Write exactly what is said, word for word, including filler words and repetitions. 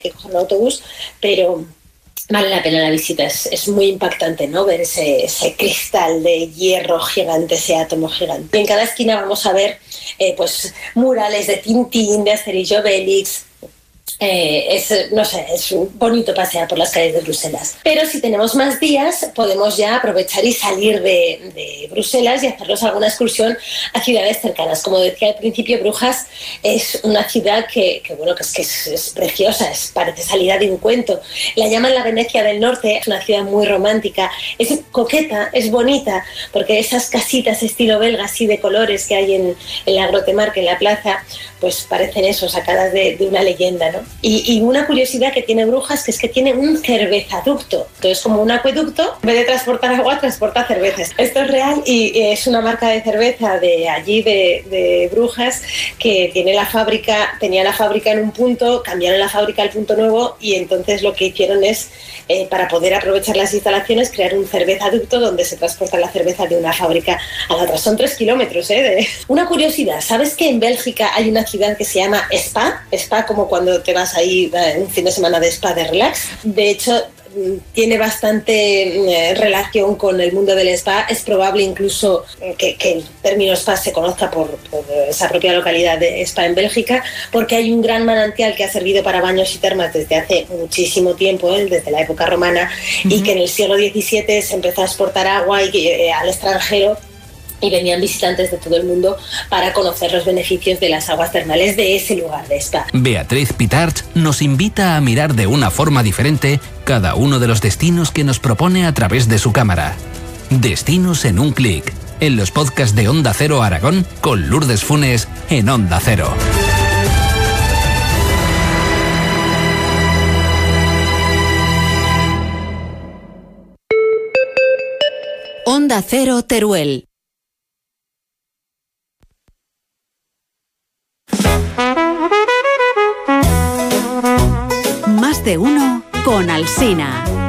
que coger un autobús, pero vale la pena la visita, es, es muy impactante, ¿no? Ver ese, ese cristal de hierro gigante, ese átomo gigante. En cada esquina vamos a ver eh, pues murales de Tintín, de Asterix y Obelix. Eh, es, no sé, es bonito pasear por las calles de Bruselas. Pero si tenemos más días, podemos ya aprovechar y salir de, de Bruselas y hacernos alguna excursión a ciudades cercanas. Como decía al principio, Brujas es una ciudad que, que bueno, que es, que es, es preciosa, es, parece salida de un cuento. La llaman la Venecia del Norte, es una ciudad muy romántica, es coqueta, es bonita, porque esas casitas estilo belga así de colores que hay en, en la Grotemark, en la plaza, pues parecen eso, sacadas de, de una leyenda, ¿no? Y, y una curiosidad que tiene Brujas, que es que tiene un cervezaducto. Entonces, como un acueducto, en vez de transportar agua, transporta cervezas. Esto es real y es una marca de cerveza de allí, de, de Brujas, que tiene la fábrica, tenía la fábrica en un punto, cambiaron la fábrica al punto nuevo y entonces lo que hicieron es, eh, para poder aprovechar las instalaciones, crear un cervezaducto donde se transporta la cerveza de una fábrica a la otra. Son tres kilómetros, ¿eh? De... Una curiosidad, ¿sabes que en Bélgica hay una ciudad que se llama Spa? Spa como cuando te vas ahí un fin de semana de spa, de relax. De hecho, tiene bastante eh, relación con el mundo del spa. Es probable incluso que, que el término spa se conozca por, por esa propia localidad de spa en Bélgica, porque hay un gran manantial que ha servido para baños y termas desde hace muchísimo tiempo, ¿eh? Desde la época romana, uh-huh. Y que en el siglo diecisiete se empezó a exportar agua y, eh, al extranjero, y venían visitantes de todo el mundo para conocer los beneficios de las aguas termales de ese lugar de spa. Beatriz Pitarch nos invita a mirar de una forma diferente cada uno de los destinos que nos propone a través de su cámara. Destinos en un clic, en los podcasts de Onda Cero Aragón con Lourdes Funes en Onda Cero. Onda Cero Teruel. Más de uno con Alsina.